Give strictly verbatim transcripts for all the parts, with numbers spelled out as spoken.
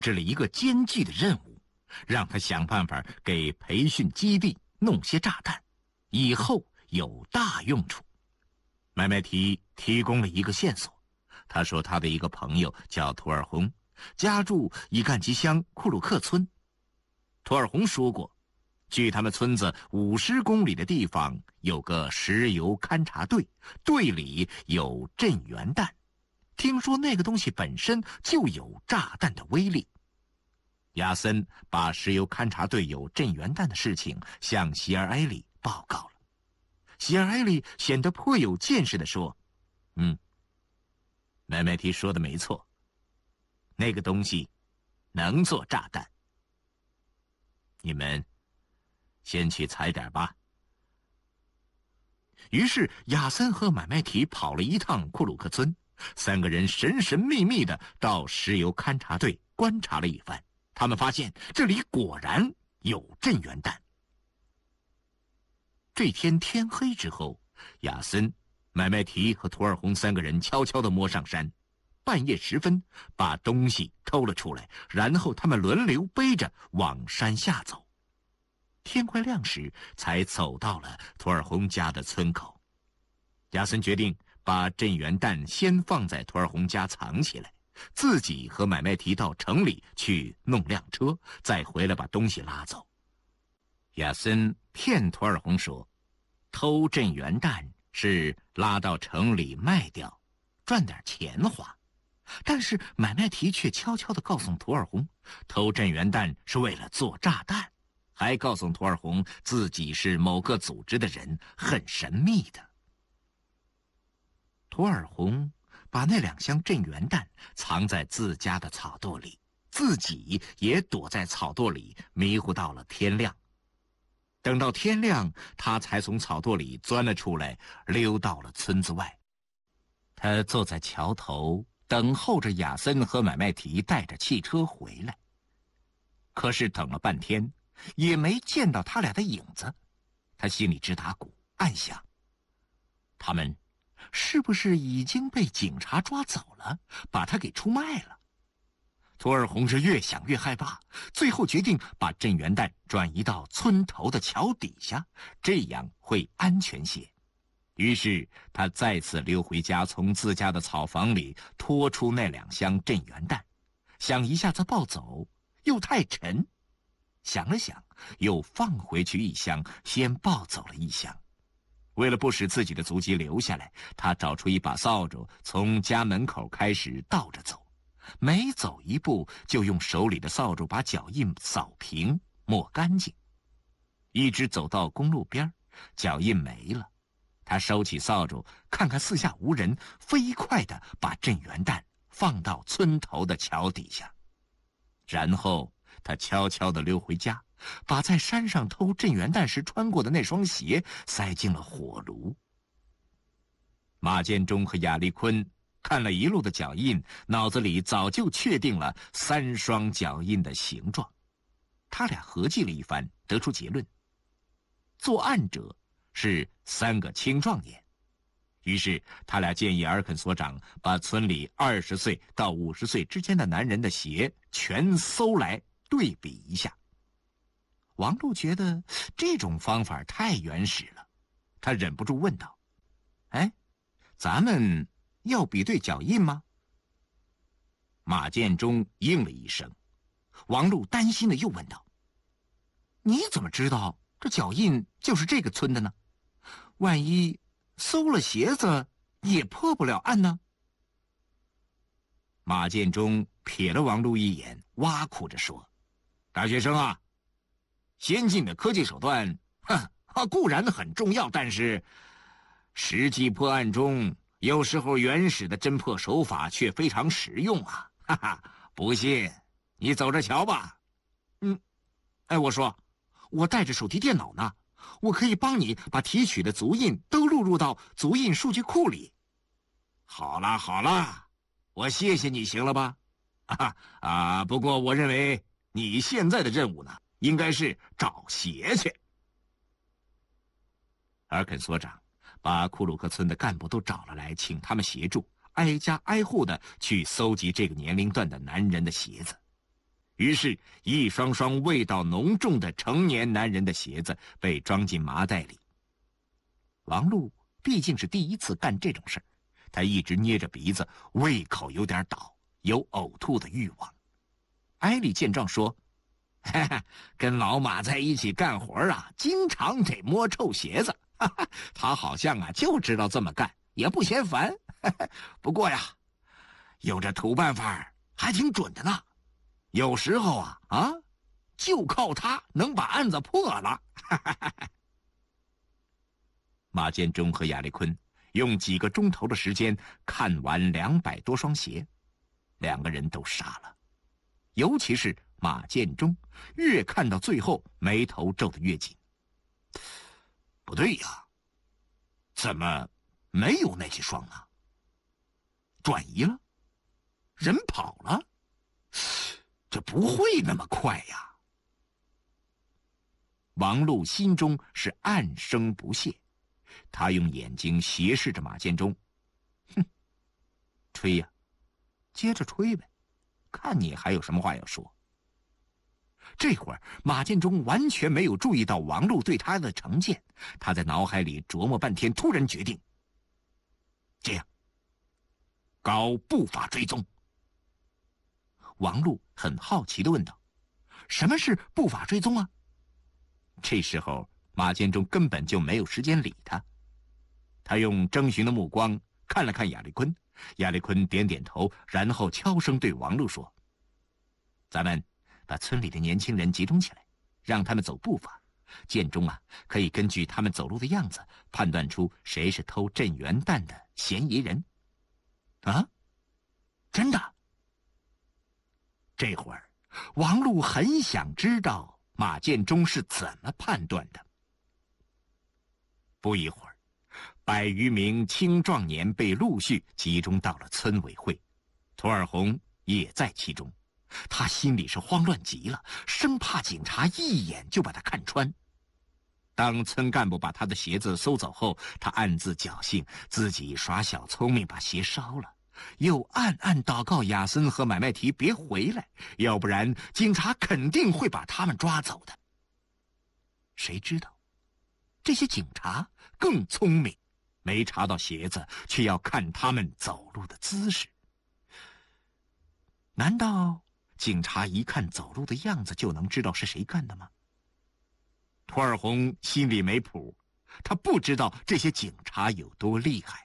置了一个艰巨的任务，让他想办法给培训基地弄些炸弹，以后有大用处。麦麦提提供了一个线索，他说他的一个朋友叫图尔洪，家住伊干吉乡库鲁克村。图尔洪说过，距他们村子五十公里的地方有个石油勘察队，队里有镇元弹，听说那个东西本身就有炸弹的威力。亚森把石油勘察队有镇元弹的事情向希尔埃里报告了。希尔埃里显得颇有见识地说：“嗯，麦麦提说的没错，那个东西能做炸弹。你们先去采点吧。”于是亚森和买卖提跑了一趟库鲁克村，三个人神神秘秘地到石油勘察队观察了一番。他们发现这里果然有镇元弹。这天天黑之后，亚森、买卖提和图尔洪三个人悄悄地摸上山，半夜时分把东西偷了出来，然后他们轮流背着往山下走。天快亮时才走到了图尔洪家的村口。亚森决定把镇元弹先放在图尔洪家藏起来，自己和买卖提到城里去弄辆车，再回来把东西拉走。亚森骗图尔洪说，偷镇元弹是拉到城里卖掉，赚点钱花。但是买卖提却悄悄地告诉图尔洪，偷镇元弹是为了做炸弹，还告诉图尔洪自己是某个组织的人，很神秘的。图尔洪把那两箱镇元弹藏在自家的草垛里，自己也躲在草垛里迷糊到了天亮。等到天亮，他才从草垛里钻了出来，溜到了村子外。他坐在桥头，等候着亚森和买卖提带着汽车回来。可是等了半天，也没见到他俩的影子。他心里直打鼓，暗想，他们是不是已经被警察抓走了，把他给出卖了？图尔洪是越想越害怕，最后决定把镇元弹转移到村头的桥底下，这样会安全些。于是他再次溜回家，从自家的草房里拖出那两箱镇元弹，想一下子抱走又太沉，想了想又放回去一箱，先抱走了一箱。为了不使自己的足迹留下来，他找出一把扫帚，从家门口开始倒着走，每走一步就用手里的扫帚把脚印扫平抹干净，一直走到公路边，脚印没了。他收起扫帚，看看四下无人，飞快地把镇元弹放到村头的桥底下。然后他悄悄地溜回家，把在山上偷镇元弹时穿过的那双鞋塞进了火炉。马建忠和亚历坤看了一路的脚印，脑子里早就确定了三双脚印的形状。他俩合计了一番，得出结论：作案者是三个青壮年。于是他俩建议尔肯所长把村里二十岁到五十岁之间的男人的鞋全搜来对比一下。王璐觉得这种方法太原始了，他忍不住问道：哎，咱们要比对脚印吗？马建忠应了一声。王璐担心的又问道：你怎么知道这脚印就是这个村的呢？万一搜了鞋子也破不了案呢？马建忠瞥了王璐一眼，挖苦着说：大学生啊，先进的科技手段哼，固然很重要，但是实际破案中有时候原始的侦破手法却非常实用啊！哈哈，不信你走着瞧吧。嗯，哎，我说，我带着手提电脑呢，我可以帮你把提取的足印都录入到足印数据库里。好啦好啦，我谢谢你，行了吧？啊啊！不过我认为你现在的任务呢，应该是找鞋去。尔肯所长把库鲁克村的干部都找了来，请他们协助，挨家挨户的去搜集这个年龄段的男人的鞋子。 于是，一双双味道浓重的成年男人的鞋子被装进麻袋里。王璐毕竟是第一次干这种事儿，他一直捏着鼻子，胃口有点倒，有呕吐的欲望。艾丽见状说：“哈哈，跟老马在一起干活啊，经常得摸臭鞋子。哈哈，他好像啊就知道这么干，也不嫌烦。哈哈，不过呀，有这土办法还挺准的呢。有时候啊啊，就靠他能把案子破了。”哈哈哈哈。马建忠和亚历坤用几个钟头的时间看完两百多双鞋，两个人都傻了，尤其是马建忠，越看到最后眉头皱得越紧。不对呀，怎么没有那几双呢？转移了？人跑了？这不会那么快呀！王璐心中是暗生不屑，他用眼睛斜视着马建忠，哼，吹呀，接着吹呗，看你还有什么话要说。这会儿马建忠完全没有注意到王璐对他的成见，他在脑海里琢磨半天，突然决定这样搞步法追踪。王璐很好奇地问道：“什么是步法追踪啊？”这时候马建忠根本就没有时间理他，他用征询的目光看了看亚历坤，亚历坤点点头，然后悄声对王璐说：“咱们把村里的年轻人集中起来，让他们走步法。建忠啊，可以根据他们走路的样子，判断出谁是偷镇元旦的嫌疑人。”啊，真的？这会儿，王璐很想知道马建忠是怎么判断的。不一会儿，百余名青壮年被陆续集中到了村委会，涂尔洪也在其中。他心里是慌乱极了，生怕警察一眼就把他看穿。当村干部把他的鞋子搜走后，他暗自侥幸自己耍小聪明把鞋烧了，又暗暗祷告亚森和买卖提别回来，要不然警察肯定会把他们抓走的。谁知道这些警察更聪明，没查到鞋子，却要看他们走路的姿势。难道警察一看走路的样子就能知道是谁干的吗？涂尔洪心里没谱，他不知道这些警察有多厉害。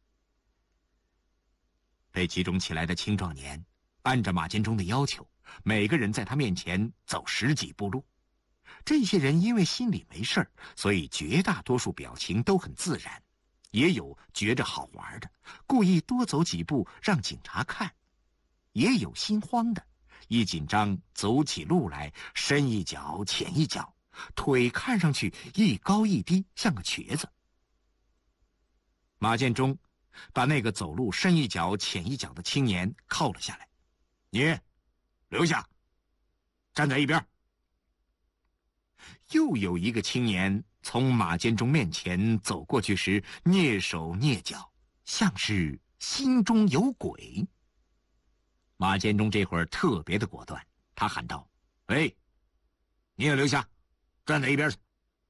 被集中起来的青壮年按照马建忠的要求，每个人在他面前走十几步路。这些人因为心里没事儿，所以绝大多数表情都很自然，也有觉着好玩的，故意多走几步让警察看，也有心慌的，一紧张走起路来深一脚浅一脚，腿看上去一高一低，像个瘸子。马建忠把那个走路深一脚浅一脚的青年铐了下来：“你留下，站在一边。”又有一个青年从马建忠面前走过去时，蹑手蹑脚，像是心中有鬼。马建忠这会儿特别的果断，他喊道：“喂，你也留下，站在一边去。”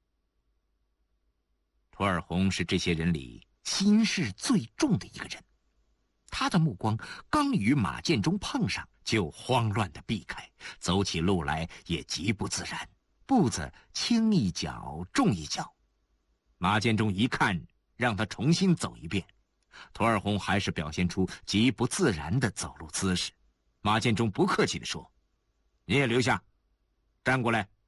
涂尔洪是这些人里心事最重的一个人，他的目光刚与马建忠碰上，就慌乱地避开，走起路来也极不自然，步子轻一脚重一脚。马建忠一看让他重新走一遍，涂尔洪还是表现出极不自然的走路姿势。马建忠不客气地说：“你也留下，站过来。”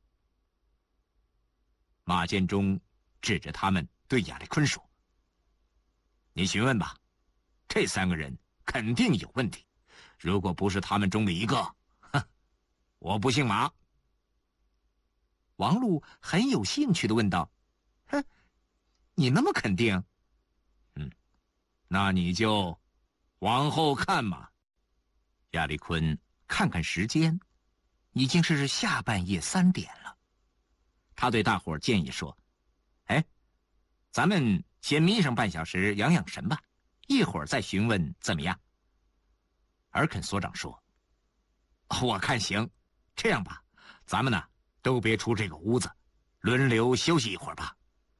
马建忠指着他们对亚历坤说：“你询问吧，这三个人肯定有问题，如果不是他们中的一个，哼，我不姓马。”王璐很有兴趣地问道：“哼，你那么肯定？”“嗯，那你就往后看嘛。”亚历坤看看时间，已经是下半夜三点了。他对大伙建议说：“哎，咱们先眯上半小时养养神吧，一会儿再询问怎么样？”尔肯所长说：“我看行， 这样吧，咱们呢都别出这个屋子，轮流休息一会儿吧。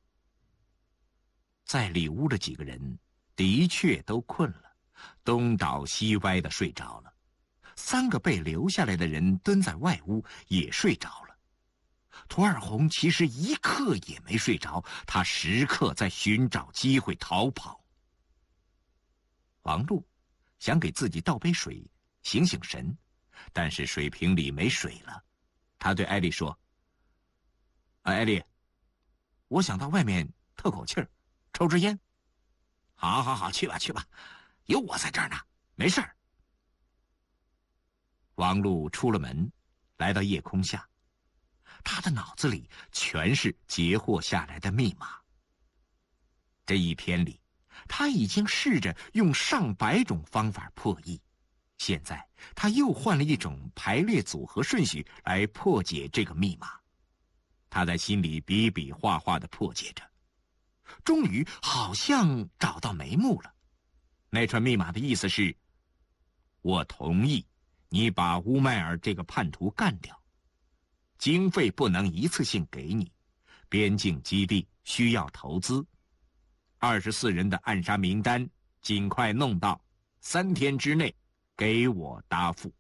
在里屋的几个人的确都困了，东倒西歪的睡着了。三个被留下来的人蹲在外屋也睡着了。涂二红其实一刻也没睡着，他时刻在寻找机会逃跑。王璐想给自己倒杯水醒醒神，但是水瓶里没水了。他对艾丽说：“啊，艾丽，我想到外面透口气儿，抽支烟。”“好好好，去吧去吧，有我在这儿呢，没事儿。”王璐出了门，来到夜空下，他的脑子里全是截获下来的密码。这一天里，他已经试着用上百种方法破译，现在他又换了一种排列组合顺序来破解这个密码。他在心里比比划划地破解着，终于好像找到眉目了。那串密码的意思是：我同意你把乌麦尔这个叛徒干掉，经费不能一次性给你，边境基地需要投资，二十四人的暗杀名单尽快弄到，三天之内给我答复。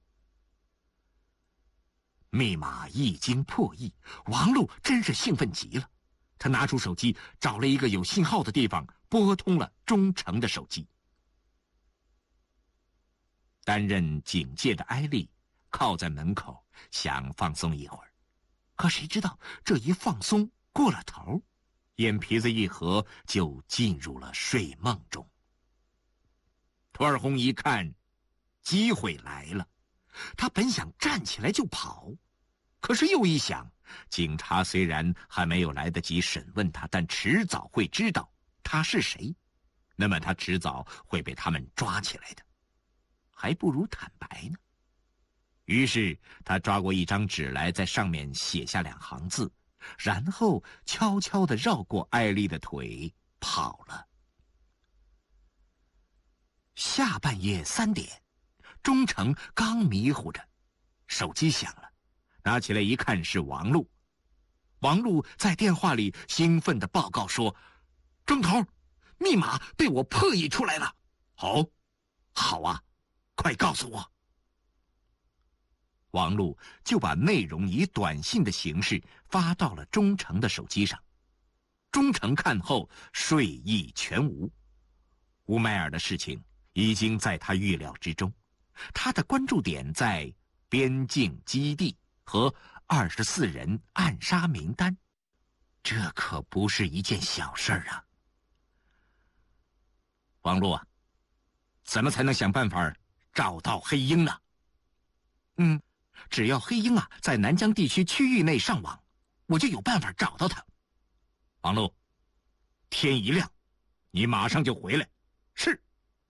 密码一经破译，王璐真是兴奋极了。他拿出手机，找了一个有信号的地方，拨通了忠诚的手机。担任警戒的艾丽靠在门口，想放松一会儿，可谁知道这一放松过了头，眼皮子一合就进入了睡梦中。涂二红一看，机会来了，他本想站起来就跑，可是又一想，警察虽然还没有来得及审问他，但迟早会知道他是谁，那么他迟早会被他们抓起来的，还不如坦白呢。于是他抓过一张纸来，在上面写下两行字，然后悄悄地绕过艾丽的腿跑了。下半夜三点，忠诚刚迷糊着，手机响了，拿起来一看是王璐。王璐在电话里兴奋地报告说：“钟头，密码被我破译出来了。”“好，好啊，快告诉我。”王璐就把内容以短信的形式发到了忠诚的手机上。忠诚看后睡意全无，乌麦尔的事情已经在他预料之中，他的关注点在边境基地和二十四人暗杀名单，这可不是一件小事儿啊。王璐啊，怎么才能想办法找到黑鹰呢？嗯，只要黑鹰啊在南疆地区区域内上网，我就有办法找到他。王璐，天一亮，你马上就回来。是。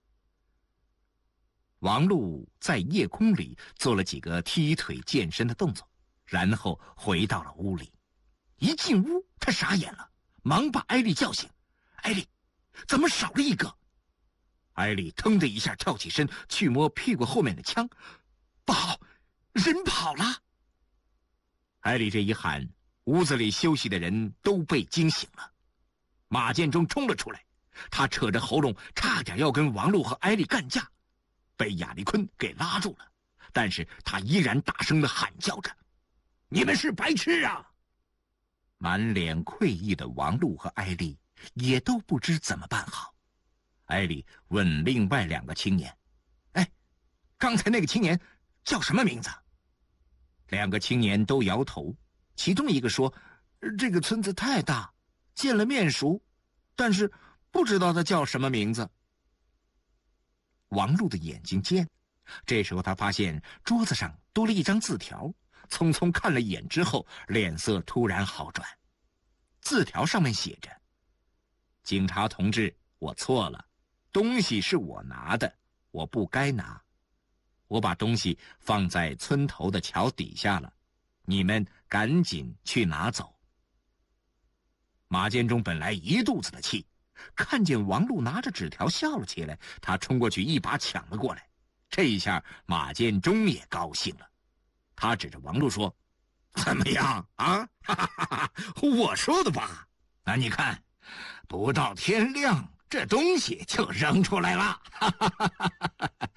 王璐在夜空里做了几个踢腿健身的动作，然后回到了屋里。一进屋，他傻眼了，忙把艾丽叫醒。艾丽，怎么少了一个？艾丽腾的一下跳起身，去摸屁股后面的枪。不好，人跑了！艾丽这一喊，屋子里休息的人都被惊醒了。马建忠冲了出来，他扯着喉咙，差点要跟王璐和艾丽干架，被亚历坤给拉住了，但是他依然大声地喊叫着：“你们是白痴啊！”满脸愧意的王璐和艾丽也都不知怎么办好。艾丽问另外两个青年：“哎，刚才那个青年叫什么名字？”两个青年都摇头，其中一个说：“这个村子太大，见了面熟，但是不知道他叫什么名字。”王璐的眼睛尖，这时候他发现桌子上多了一张字条，匆匆看了一眼之后，脸色突然好转。字条上面写着：“警察同志，我错了，东西是我拿的，我不该拿。我把东西放在村头的桥底下了，你们赶紧去拿走。”马建忠本来一肚子的气，看见王璐拿着纸条笑了起来，他冲过去一把抢了过来。这一下马建忠也高兴了， 他指着王禄说：“怎么样啊？哈哈哈哈，我说的吧？那你看，不到天亮，这东西就扔出来了。”哈哈哈哈哈！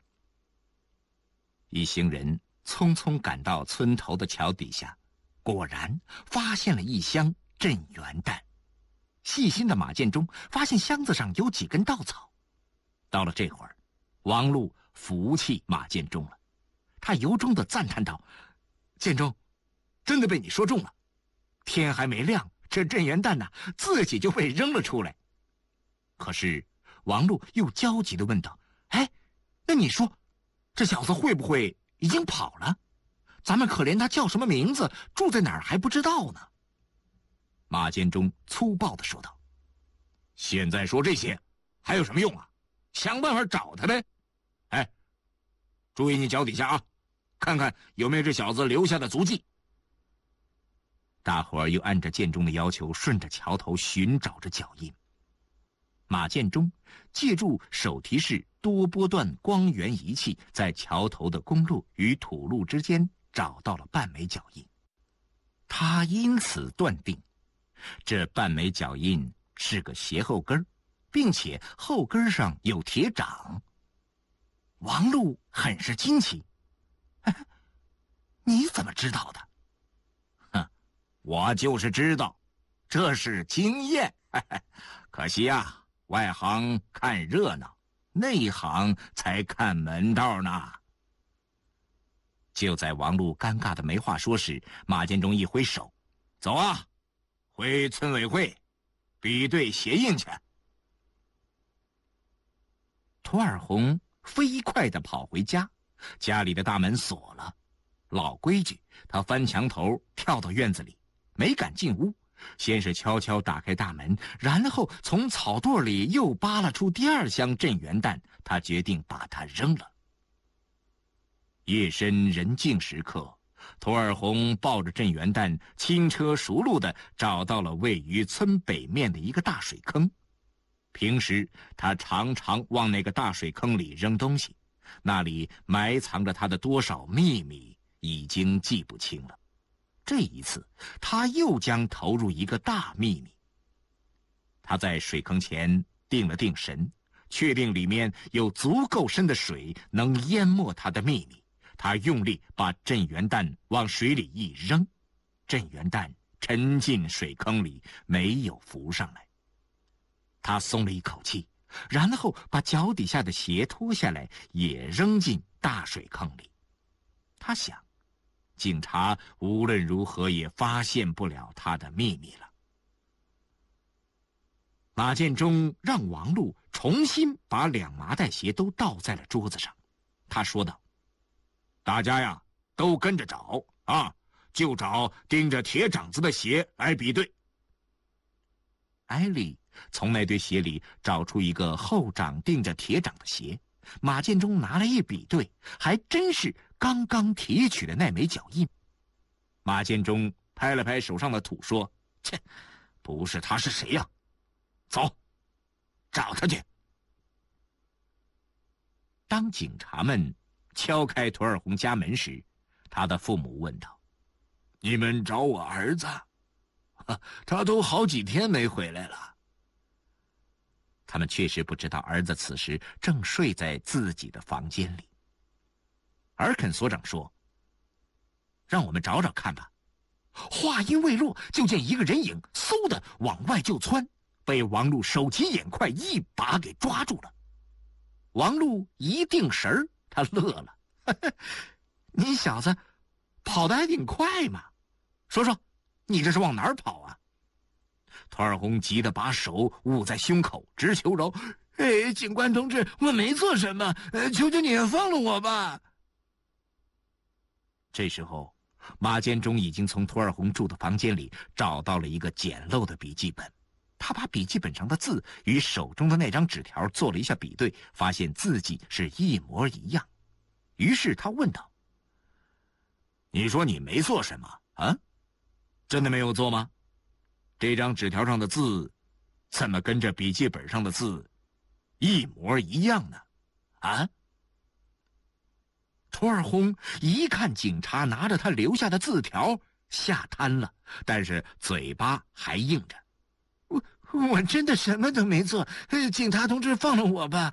一行人匆匆赶到村头的桥底下，果然发现了一箱镇元弹。细心的马建忠发现箱子上有几根稻草。到了这会儿，王禄服气马建忠了，他由衷地赞叹道：“建忠，真的被你说中了。天还没亮，这镇元弹呢、啊、自己就被扔了出来。”可是王禄又焦急地问道：“哎，那你说，这小子会不会已经跑了？咱们可连他叫什么名字，住在哪儿还不知道呢？”马建忠粗暴地说道：“现在说这些还有什么用啊？想办法找他呗。哎，注意你脚底下啊，看看有没有这小子留下的足迹。”大伙儿又按着建忠的要求，顺着桥头寻找着脚印。马建忠借助手提式多波段光源仪器，在桥头的公路与土路之间找到了半枚脚印。他因此断定，这半枚脚印是个鞋后跟，并且后跟上有铁掌。王禄很是惊奇：“你怎么知道的？”“哼，我就是知道，这是经验。可惜啊，外行看热闹，内行才看门道呢。”就在王禄尴尬的没话说时，马建忠一挥手：“走啊，回村委会比对鞋印去。”涂二红飞快地跑回家，家里的大门锁了。老规矩，他翻墙头跳到院子里，没敢进屋，先是悄悄打开大门，然后从草垛里又扒拉出第二箱镇元弹，他决定把它扔了。夜深人静时刻，涂二红抱着镇元弹，轻车熟路地找到了位于村北面的一个大水坑。平时他常常往那个大水坑里扔东西，那里埋藏着他的多少秘密，已经记不清了。这一次，他又将投入一个大秘密。他在水坑前定了定神，确定里面有足够深的水能淹没他的秘密。他用力把镇元弹往水里一扔，镇元弹沉进水坑里，没有浮上来。他松了一口气，然后把脚底下的鞋脱下来，也扔进大水坑里。他想，警察无论如何也发现不了他的秘密了。马建忠让王禄重新把两麻袋鞋都倒在了桌子上，他说道：“大家呀，都跟着找啊，就找钉着铁掌子的鞋来比对。”艾莉从那堆鞋里找出一个后掌钉着铁掌的鞋，马建忠拿来一比对，还真是刚刚提取的那枚脚印。马建忠拍了拍手上的土，说：“切，不是他是谁呀？走，找他去。”当警察们敲开涂二红家门时，他的父母问道：“你们找我儿子？他都好几天没回来了。”他们确实不知道儿子此时正睡在自己的房间里。尔肯所长说：“让我们找找看吧。”话音未落，就见一个人影嗖的往外就窜，被王禄手疾眼快一把给抓住了。王禄一定神儿，他乐了：“呵呵，你小子跑得还挺快嘛，说说你这是往哪儿跑啊？”涂二红急得把手捂在胸口，直求饶：“哎，警官同志，我没做什么，呃，求求你放了我吧。”这时候，马建忠已经从涂二红住的房间里找到了一个简陋的笔记本，他把笔记本上的字与手中的那张纸条做了一下比对，发现字迹是一模一样。于是他问道：“你说你没做什么啊？真的没有做吗？这张纸条上的字怎么跟这笔记本上的字一模一样呢？啊？” 托尔洪一看警察拿着他留下的字条，吓瘫了，但是嘴巴还硬着：“我我真的什么都没做，警察同志放了我吧。”